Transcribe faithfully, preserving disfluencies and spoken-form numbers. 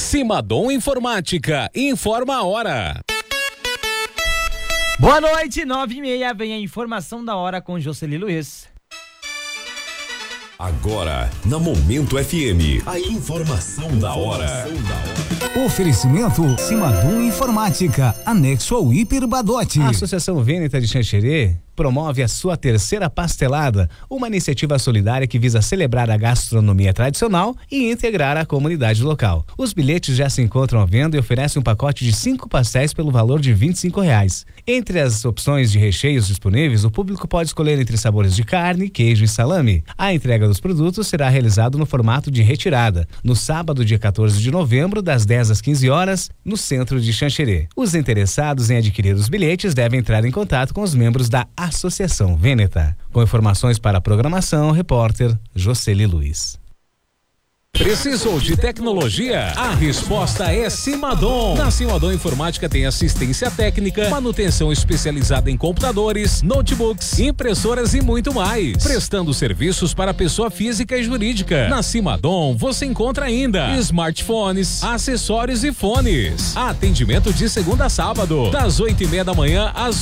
Simadom Informática, informa a hora. Boa noite, nove e meia, vem a informação da hora com Jocely Luiz. Agora, na Momento F M, a informação da hora. Oferecimento Simadom Informática, anexo ao Hiper Badote. A Associação Vêneta de Xanxerê promove a sua terceira pastelada, uma iniciativa solidária que visa celebrar a gastronomia tradicional e integrar a comunidade local. Os bilhetes já se encontram à venda e oferecem um pacote de cinco pastéis pelo valor de vinte e cinco reais. Entre as opções de recheios disponíveis, o público pode escolher entre sabores de carne, queijo e salame. A entrega dos produtos será realizada no formato de retirada, no sábado, dia quatorze de novembro, das dez às quinze horas, no centro de Xanxerê. Os interessados em adquirir os bilhetes devem entrar em contato com os membros da Associação Vêneta. Com informações para a programação, repórter Jocely Luiz. Precisou de tecnologia? A resposta é Simadom. Na Simadom Informática tem assistência técnica, manutenção especializada em computadores, notebooks, impressoras e muito mais. Prestando serviços para pessoa física e jurídica. Na Simadom você encontra ainda smartphones, acessórios e fones. Atendimento de segunda a sábado, das oito e meia da manhã às